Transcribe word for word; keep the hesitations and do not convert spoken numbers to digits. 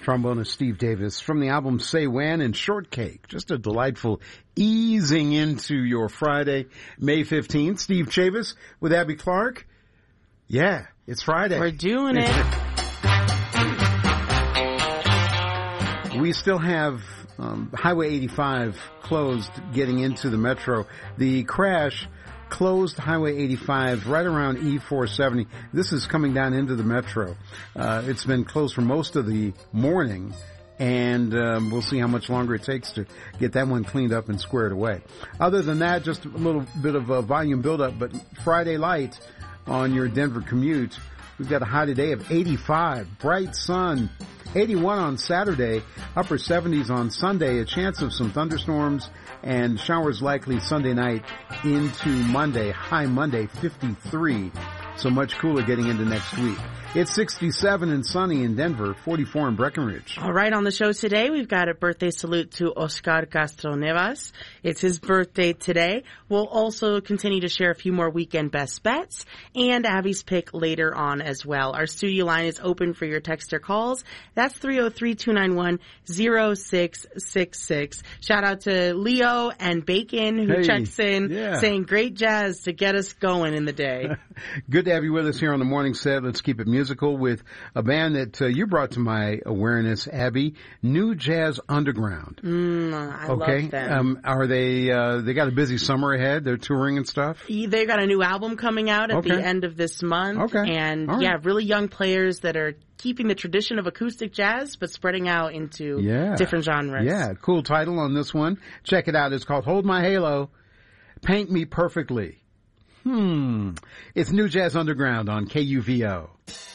trombonist Steve Davis from the album Say When and Shortcake. Just a delightful easing into your Friday, May fifteenth. Steve Chavis with Abby Clark. Yeah, it's Friday. We're doing it. We still have um, Highway eighty-five closed getting into the metro. The crash closed Highway eighty-five right around E four seventy. This is coming down into the metro. Uh, it's been closed for most of the morning, and um, we'll see how much longer it takes to get that one cleaned up and squared away. Other than that, just a little bit of a volume buildup, but Friday light on your Denver commute. We've got a high today of eighty-five, bright sun, eighty-one on Saturday, upper seventies on Sunday, a chance of some thunderstorms and showers likely Sunday night into Monday, high Monday, fifty-three. So much cooler getting into next week. It's sixty-seven and sunny in Denver, forty-four in Breckenridge. All right, on the show today, we've got a birthday salute to Oscar Castronevas. It's his birthday today. We'll also continue to share a few more weekend best bets and Abby's pick later on as well. Our studio line is open for your text or calls. That's three oh three, two nine one, oh six six six. Shout out to Leo and Bacon who Hey, checks in yeah. saying great jazz to get us going in the day. Good to have you with us here on the morning set. Let's keep it musical with a band that uh, you brought to my awareness, Abby, New Jazz Underground. Mm, I okay. love them. Um, are they, uh, they got a busy summer ahead. They're touring and stuff. They've got a new album coming out at Okay. the end of this month. Okay. And All right. yeah, really young players that are keeping the tradition of acoustic jazz, but spreading out into Yeah. different genres. Yeah. Cool title on this one. Check it out. It's called Hold My Halo. Paint Me Perfectly. Hmm. It's New Jazz Underground on K U V O.